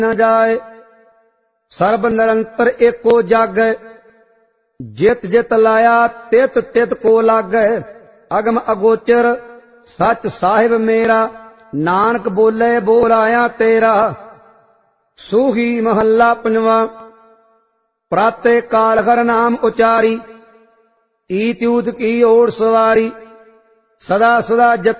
न जाए। सर्ब निरंतर एको जागै, जित जित लाया तित तित को लागै। अगम अगोचर सच साहिब मेरा, नानक बोले बोल आया तेरा। सूही महला पंजवा। प्राते काल हर नाम उचारी, ईत ऊत की ओर सवारी। सदा सदा जप